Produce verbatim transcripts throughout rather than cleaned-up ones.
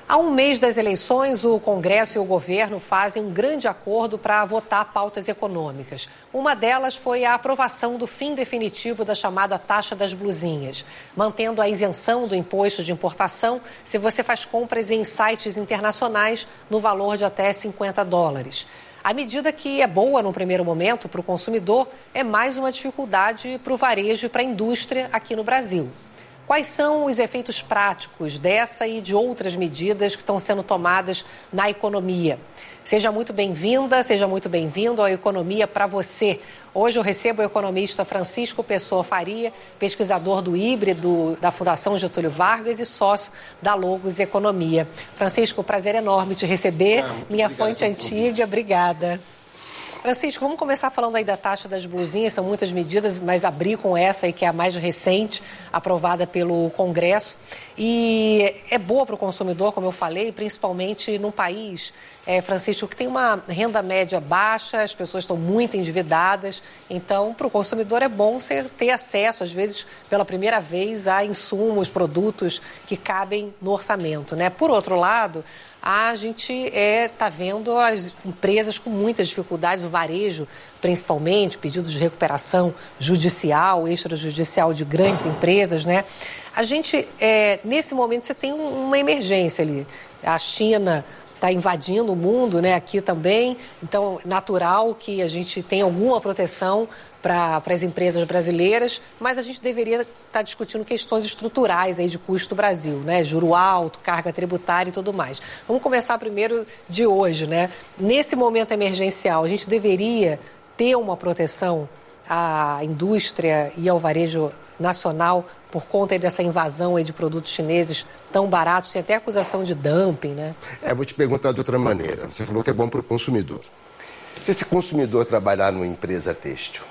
Há um mês das eleições, o Congresso e o governo fazem um grande acordo para votar pautas econômicas. Uma delas foi a aprovação do fim definitivo da chamada taxa das blusinhas, mantendo a isenção do imposto de importação se você faz compras em sites internacionais no valor de até cinquenta dólares. A medida, que é boa no primeiro momento para o consumidor, é mais uma dificuldade para o varejo e para a indústria aqui no Brasil. Quais são os efeitos práticos dessa e de outras medidas que estão sendo tomadas na economia? Seja muito bem-vinda, seja muito bem-vindo à Economia para Você. Hoje eu recebo o economista Francisco Pessoa Faria, pesquisador do híbrido da Fundação Getúlio Vargas e sócio da Logos Economia. Francisco, prazer enorme te receber, ah, minha fonte antiga, obrigada. Francisco, vamos começar falando aí da taxa das blusinhas, são muitas medidas, mas abrir com essa aí que é a mais recente, aprovada pelo Congresso. E é boa para o consumidor, como eu falei, principalmente num país, é, Francisco, que tem uma renda média baixa, as pessoas estão muito endividadas, então para o consumidor é bom você ter acesso, às vezes, pela primeira vez, a insumos, produtos que cabem no orçamento, né? Por outro lado, a gente está é, tá vendo as empresas com muitas dificuldades, o varejo principalmente, pedidos de recuperação judicial, extrajudicial de grandes empresas, né? A gente, é, nesse momento, você tem um, uma emergência ali. A China está invadindo o mundo, né? Aqui também, então natural que a gente tenha alguma proteção para as empresas brasileiras, mas a gente deveria estar discutindo questões estruturais aí de custo do Brasil, né? Juro alto, carga tributária e tudo mais. Vamos começar primeiro de hoje, né? Nesse momento emergencial, a gente deveria ter uma proteção à indústria e ao varejo nacional por conta aí dessa invasão aí de produtos chineses tão baratos, tem até acusação de dumping, né? É, vou te perguntar de outra maneira. Você falou que é bom para o consumidor. Se esse consumidor trabalhar numa empresa têxtil,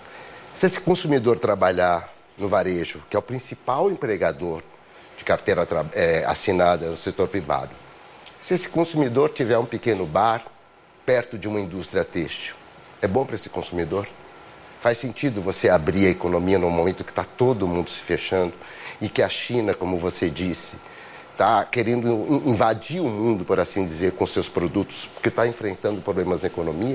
se esse consumidor trabalhar no varejo, que é o principal empregador de carteira é, assinada no setor privado, se esse consumidor tiver um pequeno bar perto de uma indústria têxtil, é bom para esse consumidor? Faz sentido você abrir a economia num momento que está todo mundo se fechando e que a China, como você disse, está querendo invadir o mundo, por assim dizer, com seus produtos, porque está enfrentando problemas na economia?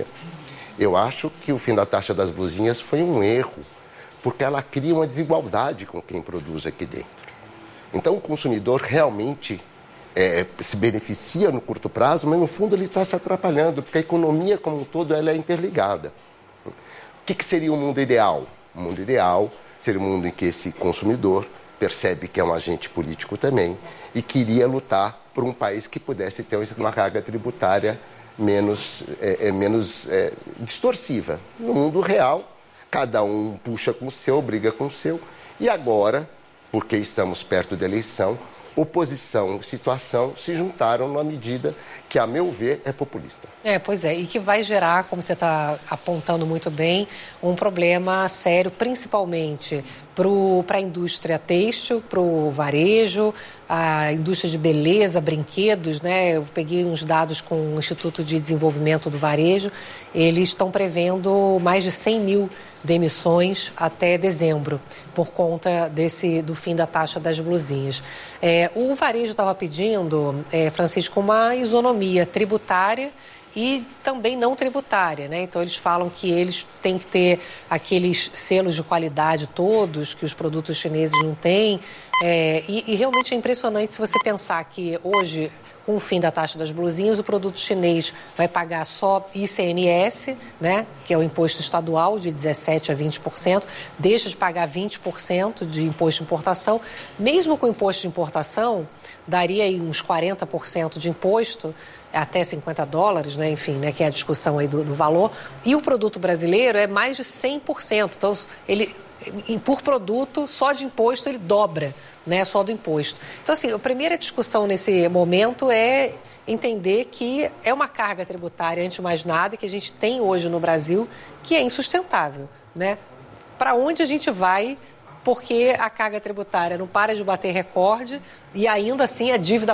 Eu acho que o fim da taxa das blusinhas foi um erro, porque ela cria uma desigualdade com quem produz aqui dentro. Então o consumidor realmente é, se beneficia no curto prazo, mas no fundo ele está se atrapalhando, porque a economia como um todo ela é interligada. O que, que seria o mundo ideal? O mundo ideal seria um mundo em que esse consumidor percebe que é um agente político também e queria lutar por um país que pudesse ter uma carga tributária menos, é, é, menos é, distorsiva. No mundo real, cada um puxa com o seu, briga com o seu. E agora, porque estamos perto da eleição, oposição e situação se juntaram numa medida que, a meu ver, é populista. É, pois é, e que vai gerar, como você está apontando muito bem, um problema sério, principalmente para a indústria têxtil, para o varejo, a indústria de beleza, brinquedos, né? Eu peguei uns dados com o Instituto de Desenvolvimento do Varejo, eles estão prevendo mais de cem mil demissões até dezembro, por conta desse, do fim da taxa das blusinhas. É, o varejo estava pedindo, é, Francisco, uma isonomia tributária e também não tributária, né? Então eles falam que eles têm que ter aqueles selos de qualidade todos que os produtos chineses não têm, é, e, e realmente é impressionante se você pensar que hoje, com o fim da taxa das blusinhas, o produto chinês vai pagar só I C M S, né, que é o imposto estadual de dezessete por cento a vinte por cento, deixa de pagar vinte por cento de imposto de importação. Mesmo com o imposto de importação, daria aí uns quarenta por cento de imposto, até cinquenta dólares, né, enfim, né, que é a discussão aí do, do valor. E o produto brasileiro é mais de cem por cento. Então, ele, por produto, só de imposto, ele dobra, né, só do imposto. Então, assim, a primeira discussão nesse momento é entender que é uma carga tributária, antes de mais nada, que a gente tem hoje no Brasil, que é insustentável, né? Para onde a gente vai, porque a carga tributária não para de bater recorde e ainda assim a dívida